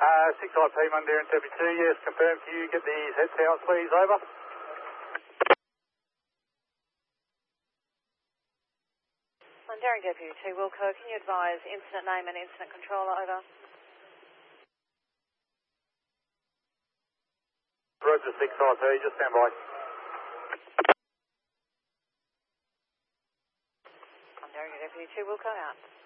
6IP Mundaring Deputy 2, yes, confirm. Can you get these heads out, please? Over. Mundaring Deputy 2, Wilco, can you advise incident name and incident controller? Over. Roger 6IP, just stand by. Mundaring Deputy 2, Wilco out.